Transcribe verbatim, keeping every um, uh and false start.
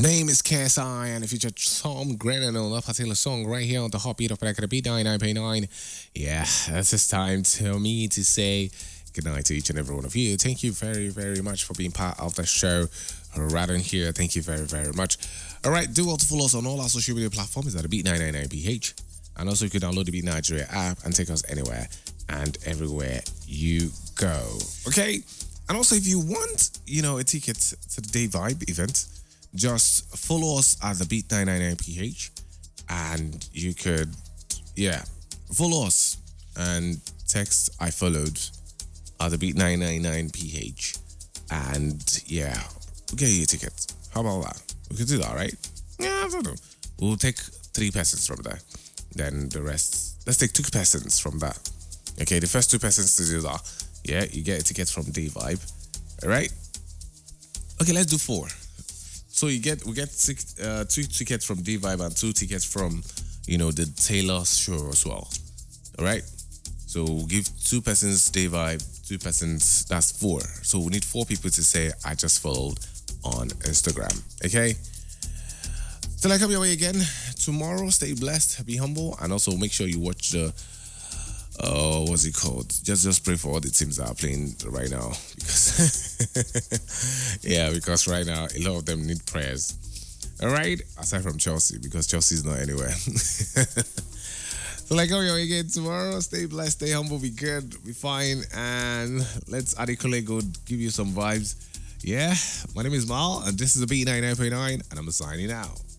name is K S I, and if you just Tom Grennan on that particular song right here on the Heartbeat of Black Beat ninety-nine point nine, yeah, that's just time to me to say good night to each and every one of you. Thank you very, very much for being part of the show right on here. Thank you very, very much. All right, do also follow us on all our social media platforms at the Beat nine ninety-nine P H, and also you can download the Beat Nigeria app and take us anywhere and everywhere you go. Okay, and also if you want, you know, a ticket to the Day Vibe event, just follow us at the Beat nine ninety-nine P H, and you could, yeah, follow us and text I followed at the Beat nine ninety-nine P H, and yeah, we'll get you a ticket. How about that? We could do that, right? Yeah, I don't know. We'll take three persons from there. Then the rest, let's take two persons from that. Okay, the first two persons to do that, yeah, you get a ticket from Day Vibe. All right? Okay, let's do four. So you get we get six, uh, two tickets from Day Vibe and two tickets from, you know, the Taylor show as well. All right? So we'll give two persons Day Vibe, two persons, that's four. So we need four people to say, I just followed on Instagram. Okay? Till I come your way again tomorrow, stay blessed, be humble, and also make sure you watch the, uh, what's it called? Just just pray for all the teams that are playing right now. Because, yeah, because right now, a lot of them need prayers. All right? Aside from Chelsea, because Chelsea's not anywhere. So like, come your way again tomorrow. Stay blessed, stay humble, be good, be fine, and let's Adekule go give you some vibes. Yeah, my name is Mal, and this is the Beat ninety-nine point nine, and I'm signing out.